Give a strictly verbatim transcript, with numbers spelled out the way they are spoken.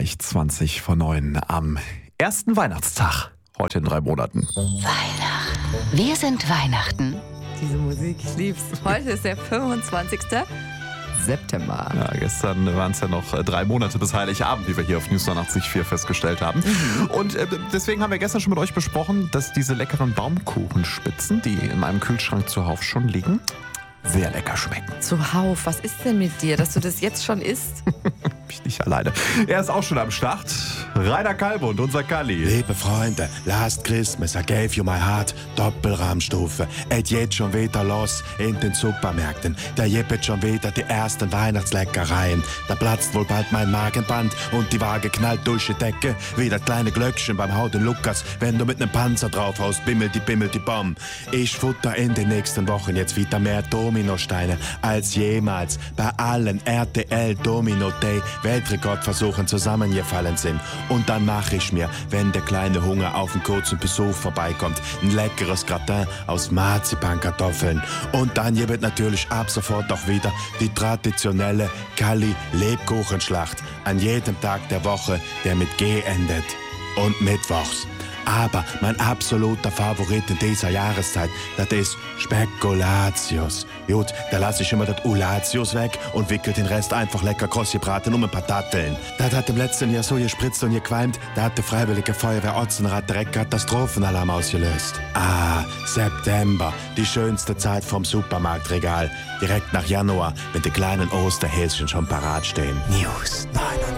zwanzig, zwanzig vor neun am ersten Weihnachtstag. Heute in drei Monaten. Weihnachten. Wir sind Weihnachten. Diese Musik, ich lieb's. Heute ist der fünfundzwanzigste September. Ja, gestern waren es ja noch äh, drei Monate bis Heiligabend, wie wir hier auf News neunundachtzig Komma vier festgestellt haben. Mhm. Und äh, deswegen haben wir gestern schon mit euch besprochen, dass diese leckeren Baumkuchenspitzen, die in meinem Kühlschrank zuhauf schon liegen, sehr lecker schmecken. Zuhauf, was ist denn mit dir, dass du das jetzt schon isst? Ich nicht alleine. Er ist auch schon am Start. Rainer Kallmund, unser Kalli. Liebe Freunde, last Christmas I gave you my heart. Doppelrahmstufe. Et jetzt schon wieder los in den Supermärkten. Da jippet schon wieder die ersten Weihnachtsleckereien. Da platzt wohl bald mein Magenband und die Waage knallt durch die Decke. Wie das kleine Glöckchen beim Hauden Lukas. Wenn du mit nem Panzer drauf haust, bimmelt die, bimmelt die Bomb. Ich futter in den nächsten Wochen jetzt wieder mehr Dominosteine als jemals bei allen R T L Domino Day Weltrekordversuchen zusammengefallen sind. Und dann mache ich mir, wenn der kleine Hunger auf einen kurzen Besuch vorbeikommt, ein leckeres Gratin aus Marzipankartoffeln. Und dann gibt natürlich ab sofort auch wieder die traditionelle Kalli-Lebkuchenschlacht an jedem Tag der Woche, der mit G endet. Und mittwochs. Aber mein absoluter Favorit in dieser Jahreszeit, das ist Spekulatius. Gut, da lasse ich immer das Ulatius weg und wickel den Rest einfach lecker kross gebraten um ein paar Datteln. Das hat im letzten Jahr so gespritzt und gequalmt, da hat die Freiwillige Feuerwehr Otzenrad direkt Katastrophenalarm ausgelöst. Ah, September, die schönste Zeit vom Supermarktregal. Direkt nach Januar, wenn die kleinen Osterhäschen schon parat stehen. News neunundachtzig.